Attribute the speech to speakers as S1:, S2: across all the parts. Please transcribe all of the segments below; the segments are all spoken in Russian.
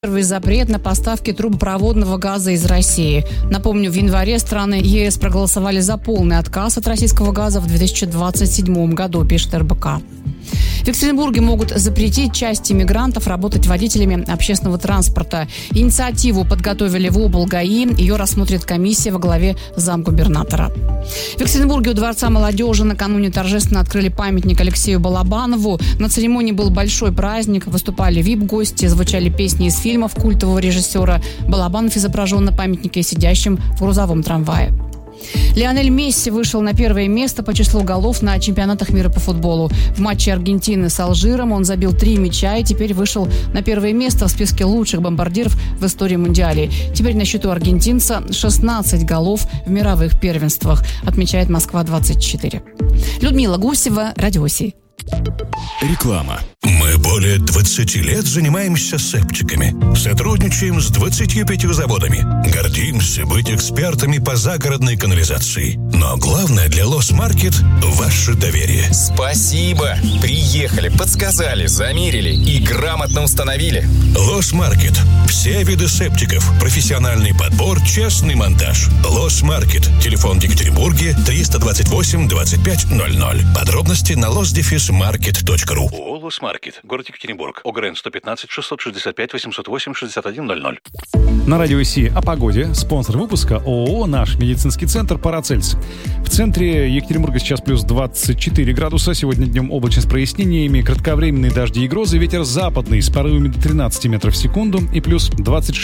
S1: Первый запрет на поставки трубопроводного газа из России. Напомню, в январе страны ЕС проголосовали за полный отказ от российского газа в 2027 году, пишет РБК. В Екатеринбурге могут запретить части мигрантов работать водителями общественного транспорта. Инициативу подготовили в облгаи. Ее рассмотрит комиссия во главе замгубернатора. В Екатеринбурге у Дворца молодежи накануне торжественно открыли памятник Алексею Балабанову. На церемонии был большой праздник. Выступали вип-гости, звучали песни из фильмов культового режиссера. Балабанов изображен на памятнике сидящим в грузовом трамвае. Лионель Месси вышел на первое место по числу голов на чемпионатах мира по футболу. В матче Аргентины с Алжиром он забил 3 мяча и теперь вышел на первое место в списке лучших бомбардиров в истории Мундиалей. Теперь на счету аргентинца 16 голов в мировых первенствах, отмечает Москва-24. Людмила Гусева, Радио Си.
S2: Реклама. Мы более 20 лет занимаемся септиками. Сотрудничаем с 25 заводами. Гордимся быть экспертами по загородной канализации. Но главное для Лос-Маркет – ваше доверие.
S3: Спасибо! Приехали, подсказали, замерили и грамотно установили.
S2: Лос-Маркет. Все виды септиков. Профессиональный подбор, честный монтаж. Лос-Маркет. Телефон в Екатеринбурге 328 25 00. Подробности на losdefismarket.ru.
S4: Лос-Маркет. Город Екатеринбург. ОГРН 115 665 808 61 00.
S5: На Радио Си о погоде. Спонсор выпуска ООО «Наш медицинский центр Парацельс». В центре Екатеринбурга сейчас плюс 24 градуса. Сегодня днем облачно с прояснениями. Кратковременные дожди и грозы. Ветер западный с порывами до 13 метров в секунду. И плюс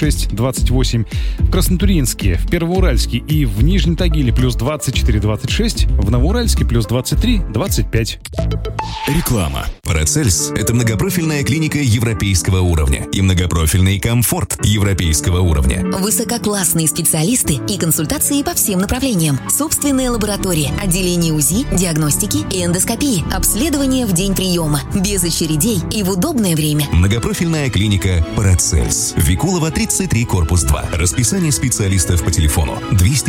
S5: 26-28. В Краснотурьинске, в Первоуральске и в Нижнем Тагиле плюс 24-26. В Новоуральске плюс 23-25.
S6: Реклама. Парацельс – это многопрофильная клиника европейского уровня и многопрофильный комфорт европейского уровня.
S7: Высококлассные специалисты и консультации по всем направлениям. Собственная лаборатория, отделение УЗИ, диагностики и эндоскопии, обследование в день приема, без очередей и в удобное время.
S6: Многопрофильная клиника Парацельс. Викулова, 33, корпус 2. Расписание специалистов по телефону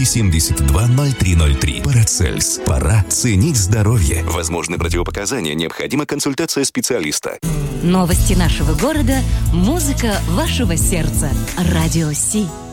S6: 272 0303. Парацельс. Пора ценить здоровье. Возможны противопоказания, необходима консультация специалиста.
S8: Новости нашего города, музыка вашего сердца. Радио Си.